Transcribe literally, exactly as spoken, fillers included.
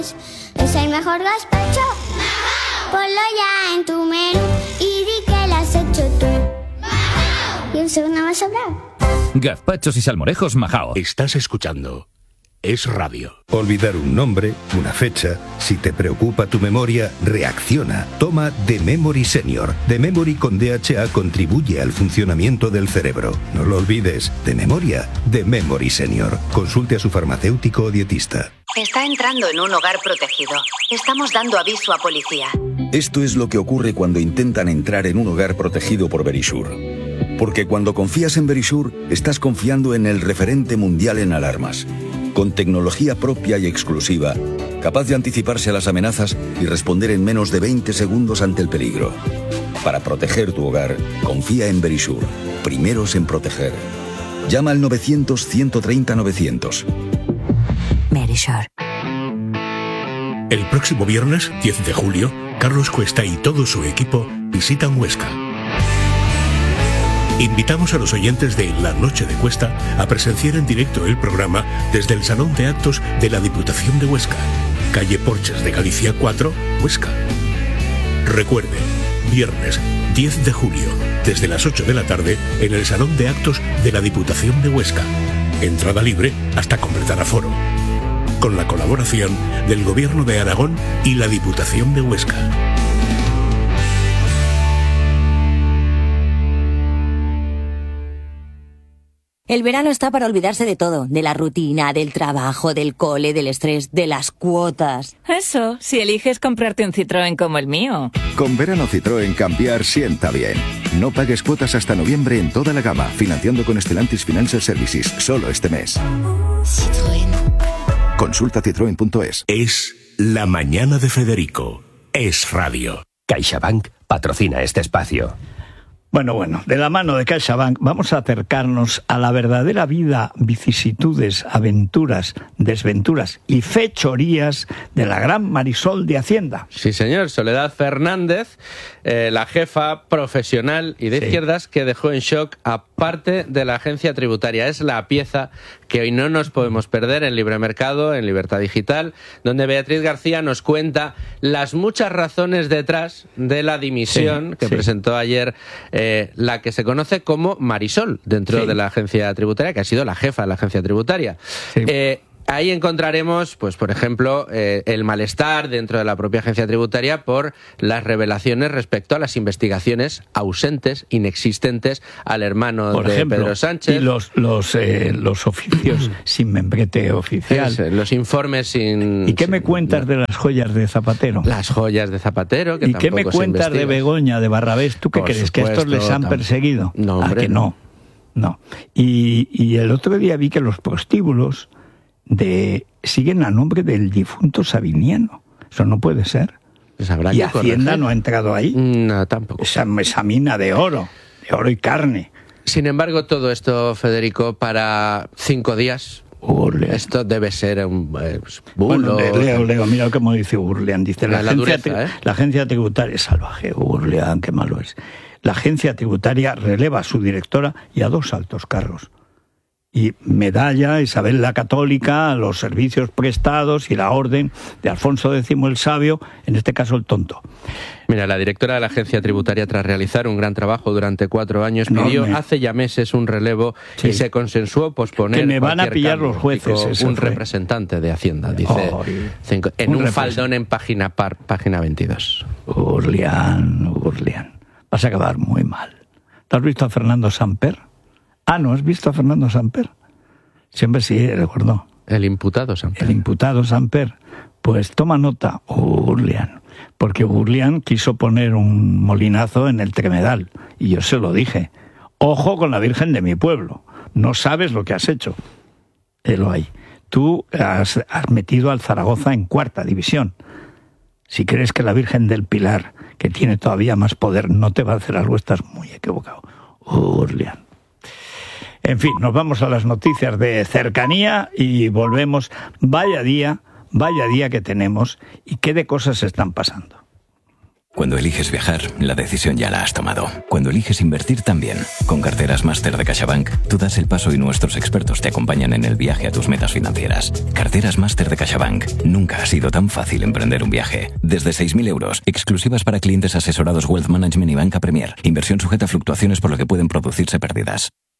Es el mejor gazpacho. Ponlo ya en tu menú y di que lo has hecho tú. Y un segundo más sobrado. Gazpachos y salmorejos Majao. Estás escuchando Es Radio. Olvidar un nombre, una fecha. Si te preocupa tu memoria, reacciona. Toma The Memory Senior. The Memory con D H A contribuye al funcionamiento del cerebro. No lo olvides. De memoria, The Memory Senior. Consulte a su farmacéutico o dietista. Está entrando en un hogar protegido. Estamos dando aviso a policía. Esto es lo que ocurre cuando intentan entrar en un hogar protegido por Verisure. Porque cuando confías en Verisure, estás confiando en el referente mundial en alarmas. Con tecnología propia y exclusiva, capaz de anticiparse a las amenazas y responder en menos de veinte segundos ante el peligro. Para proteger tu hogar, confía en Verisure. Primeros en proteger. Llama al novecientos, ciento treinta, novecientos. Verisure. El próximo viernes, diez de julio, Carlos Cuesta y todo su equipo visitan Huesca. Invitamos a los oyentes de La Noche de Cuesta a presenciar en directo el programa desde el Salón de Actos de la Diputación de Huesca, calle Porches de Galicia cuatro, Huesca. Recuerde, viernes diez de julio, desde las ocho de la tarde, en el Salón de Actos de la Diputación de Huesca. Entrada libre hasta completar aforo. Con la colaboración del Gobierno de Aragón y la Diputación de Huesca. El verano está para olvidarse de todo, de la rutina, del trabajo, del cole, del estrés, de las cuotas. Eso, si eliges comprarte un Citroën como el mío. Con verano Citroën cambiar sienta bien. No pagues cuotas hasta noviembre en toda la gama, financiando con Stellantis Financial Services, solo este mes. Citroën. Consulta citroen punto es. Es La Mañana de Federico. Es Radio. CaixaBank patrocina este espacio. Bueno, bueno, de la mano de CaixaBank vamos a acercarnos a la verdadera vida, vicisitudes, aventuras, desventuras y fechorías de la gran Marisol de Hacienda. Sí, señor, Soledad Fernández, eh, la jefa profesional y de sí. izquierdas que dejó en shock a parte de la agencia tributaria. Es la pieza que hoy no nos podemos perder en Libre Mercado, en Libertad Digital, donde Beatriz García nos cuenta las muchas razones detrás de la dimisión sí, que sí. presentó ayer eh, la que se conoce como Marisol dentro sí. de la agencia tributaria, que ha sido la jefa de la agencia tributaria. Sí. Eh, Ahí encontraremos, pues por ejemplo, eh, el malestar dentro de la propia agencia tributaria por las revelaciones respecto a las investigaciones ausentes, inexistentes al hermano por de ejemplo, Pedro Sánchez. Y los, los, eh, los oficios sin membrete oficial. Es, los informes sin... ¿Y qué me sin, cuentas no. de las joyas de Zapatero? Las joyas de Zapatero, que ¿Y qué me cuentas de Begoña, de Barrabés? ¿Tú qué por crees? Supuesto, ¿Que estos les han perseguido? No, hombre, ¿A que no? No. Y, y el otro día vi que los prostíbulos de siguen a nombre del difunto Sabiniano. Eso no puede ser. Pues habrá y que Hacienda corregir. no ha entrado ahí. No, tampoco. Esa, esa mina de oro, de oro y carne. Sin embargo, todo esto, Federico, para cinco días... Urlean. Esto debe ser un eh, bulo. Bueno, leo, leo, mira cómo dice Urlean. Dice, la, la, agencia, dureza, tri- ¿eh? la agencia tributaria es salvaje. Urlean, qué malo es. La agencia tributaria releva a su directora y a dos altos cargos. Y medalla Isabel la Católica, los servicios prestados y la orden de Alfonso décimo el Sabio, en este caso el tonto. Mira, la directora de la agencia tributaria, tras realizar un gran trabajo durante cuatro años, Enorme. pidió hace ya meses un relevo sí. y se consensuó posponer. Que me van a pillar cambio, los jueces. Un fue. representante de Hacienda, dice, oh, cinco, en un, un faldón en página par, página veintidós. Urlián, Urlián, vas a acabar muy mal. ¿Te has visto a Fernando Samper? Ah, ¿no has visto a Fernando Samper? Siempre sí, recuerdo. El imputado Samper. El imputado Samper. Pues toma nota, Urlián. Porque Urlián quiso poner un molinazo en el Tremedal. Y yo se lo dije. Ojo con la Virgen de mi pueblo. No sabes lo que has hecho. Helo ahí. Tú has, has metido al Zaragoza en cuarta división. Si crees que la Virgen del Pilar, que tiene todavía más poder, no te va a hacer algo, estás muy equivocado. Urlián. En fin, nos vamos a las noticias de cercanía y volvemos. Vaya día, vaya día que tenemos y qué de cosas están pasando. Cuando eliges viajar, la decisión ya la has tomado. Cuando eliges invertir también. Con Carteras Máster de CaixaBank, tú das el paso y nuestros expertos te acompañan en el viaje a tus metas financieras. Carteras Máster de CaixaBank. Nunca ha sido tan fácil emprender un viaje. Desde seis mil euros, exclusivas para clientes asesorados Wealth Management y Banca Premier. Inversión sujeta a fluctuaciones por lo que pueden producirse pérdidas.